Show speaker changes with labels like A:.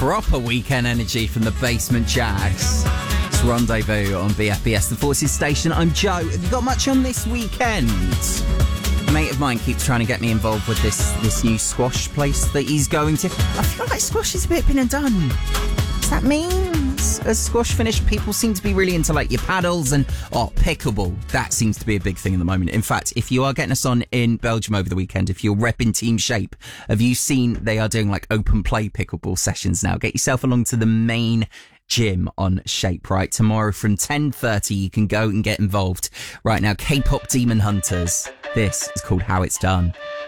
A: Proper weekend energy from the Basement Jacks. It's Rendezvous on BFBS, the Forces station. I'm Joe. Have you got much on this weekend? A mate of mine keeps trying to get me involved with this new squash place that he's going to. I feel like squash is a bit been and done. Does that mean as squash finished, people seem to be really into like your paddles and pickleball. That seems to be a big thing at the moment. In fact, if you are getting us on in Belgium over the weekend, if you're repping Team Shape, have you seen they are doing like open play pickleball sessions now? Get yourself along to the main gym on Shape, right? Tomorrow from 10:30, you can go and get involved. Right now, K-pop Demon Hunters. This is called How It's Done.